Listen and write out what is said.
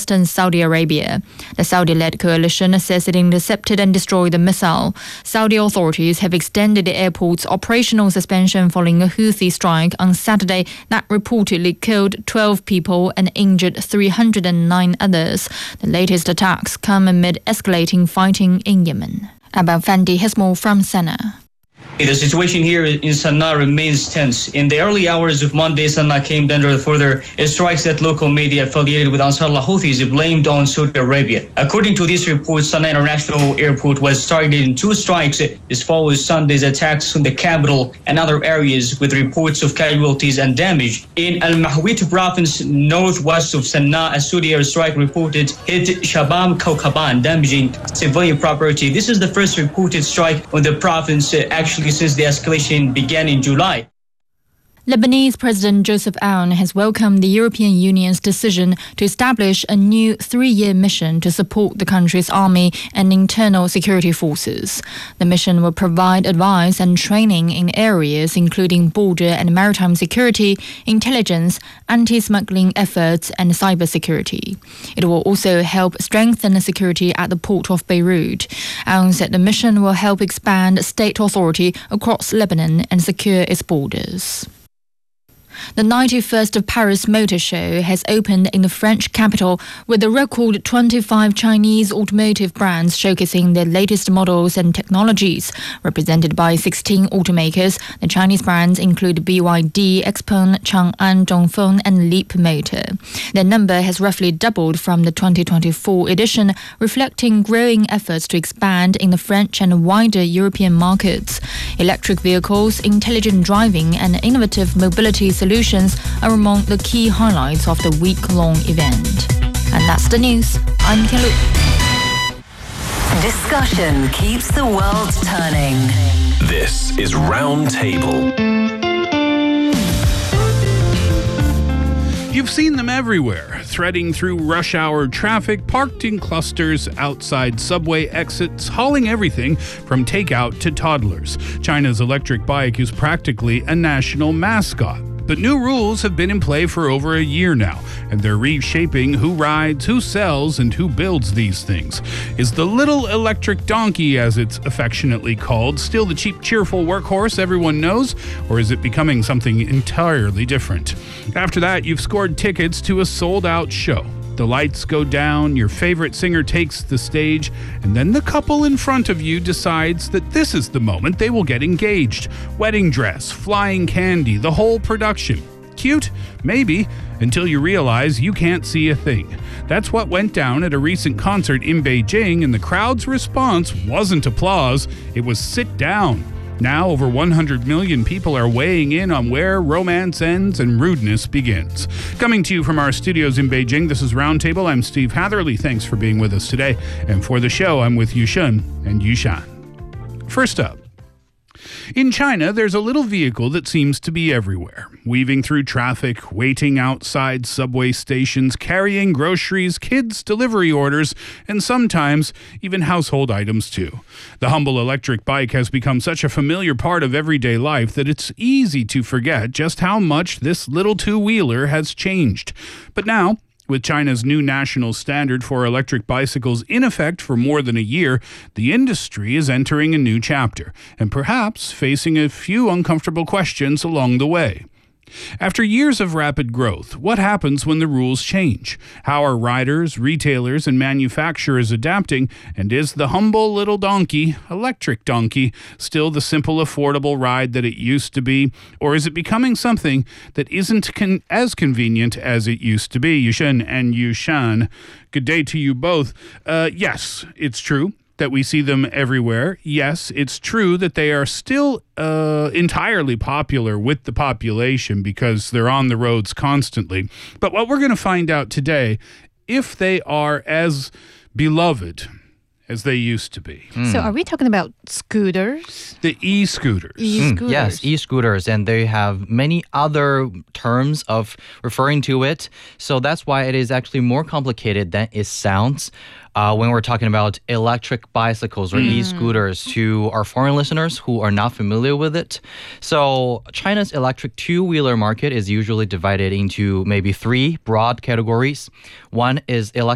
western Saudi Arabia. The Saudi-led coalition says it intercepted and destroyed the missile. Saudi authorities have extended the airport's operational suspension following a Houthi strike on Saturday that reportedly killed 12 people and injured 309 others. The latest attacks come amid escalating fighting in Yemen. Abel Fandi has more from Sana'a. The situation here in Sana'a remains tense. In the early hours of Monday, Sana'a came under further strikes that local media affiliated with Ansarullah Houthis blamed on Saudi Arabia. According to these reports, Sana'a International Airport was targeted in 2 strikes. This follows Sunday's attacks on the capital and other areas with reports of casualties and damage. In Al-Mahwit province, northwest of Sana'a, a Saudi airstrike reported hit Shabam Kaukaban, damaging civilian property. This is the first reported strike on the province actually since the escalation began in July. Lebanese President Joseph Aoun has welcomed the European Union's decision to establish a new 3-year mission to support the country's army and internal security forces. The mission will provide advice and training in areas including border and maritime security, intelligence, anti-smuggling efforts, and cybersecurity. It will also help strengthen security at the port of Beirut. Aoun said the mission will help expand state authority across Lebanon and secure its borders. The 91st Paris Motor Show has opened in the French capital with a record 25 Chinese automotive brands showcasing their latest models and technologies. Represented by 16 automakers, the Chinese brands include BYD, Xpeng, Chang'an, Dongfeng and Leap Motor. Their number has roughly doubled from the 2024 edition, reflecting growing efforts to expand in the French and wider European markets. Electric vehicles, intelligent driving and innovative mobility solutions are among the key highlights of the week-long event. And that's the news. I'm Kelly. Discussion keeps the world turning. This is Roundtable. You've seen them everywhere, threading through rush hour traffic, parked in clusters outside subway exits, hauling everything from takeout to toddlers. China's electric bike is practically a national mascot. But new rules have been in play for over a year now, and they're reshaping who rides, who sells, and who builds these things. Is the little electric donkey, as it's affectionately called, still the cheap, cheerful workhorse everyone knows, or is it becoming something entirely different? After that, you've scored tickets to a sold-out show. The lights go down, your favorite singer takes the stage, and then the couple in front of you decides that this is the moment they will get engaged. Wedding dress, flying candy, the whole production. Cute? Maybe, until you realize you can't see a thing. That's what went down at a recent concert in Beijing, and the crowd's response wasn't applause, it was sit down. Now, over 100 million people are weighing in on where romance ends and rudeness begins. Coming to you from our studios in Beijing, this is Roundtable. I'm Steve Hatherley. Thanks for being with us today. And for the show, I'm with Yushun and Yushan. First up, in China, there's a little vehicle that seems to be everywhere, weaving through traffic, waiting outside subway stations, carrying groceries, kids' delivery orders, and sometimes even household items too. The humble electric bike has become such a familiar part of everyday life that it's easy to forget just how much this little two-wheeler has changed. But now, with China's new national standard for electric bicycles in effect for more than a year, the industry is entering a new chapter, and perhaps facing a few uncomfortable questions along the way. After years of rapid growth, what happens when the rules change? How are riders, retailers, and manufacturers adapting? And is the humble little donkey, electric donkey, still the simple, affordable ride that it used to be? Or is it becoming something that isn't as convenient as it used to be? Yushen and Yushan, good day to you both. Yes, it's true that we see them everywhere. Yes, it's true that they are still entirely popular with the population because they're on the roads constantly. But what we're going to find out today, if they are as beloved as they used to be. So are we talking about scooters? The e-scooters. E-scooters. Yes, e-scooters, and they have many other terms of referring to it. So that's why it is actually more complicated than it sounds when we're talking about electric bicycles or e-scooters to our foreign listeners who are not familiar with it. So China's electric two-wheeler market is usually divided into maybe 3 broad categories. One is electric